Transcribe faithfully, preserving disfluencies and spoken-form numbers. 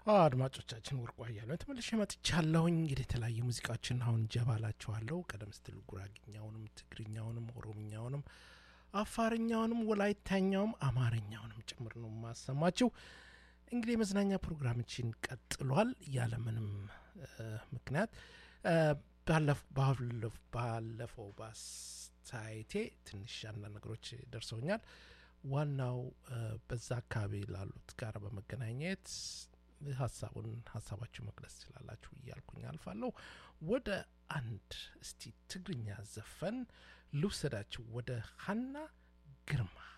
አድማጮቻችን ወርቁ አያሌው ተመልሼ መጥቻለሁኝ። እንግዲህ የተለያዩ ሙዚቃዎችን አሁን ጀባላችኋለሁ። ቀደም ስትል ጉራግኛውንም፣ ትግርኛውንም፣ ኦሮምኛውንም፣ አፋርኛውንም፣ ወላይታኛውም አማርኛውንም ጭምር ነው ማሰማችሁ። እንግዲህ የመዝናኛ ፕሮግራማችን ቀጥሏል ያለምንም ምክንያት። ባለፈው ባለፈው ባስታይቴ ትንሽ አንዳንድ ነገሮች ደርሰውኛል። ዋናው በዛ አካባቢ ላሉት ጋር በመገናኘት ሀሳቡን ሀሳባችሁ መግለጽ ትችላላችሁ እያልኩኝ አልፋለሁ። ወደ አንድ እስቲ ትግርኛ ዘፈን ልውሰዳችሁ ወደ ሀና ግርማ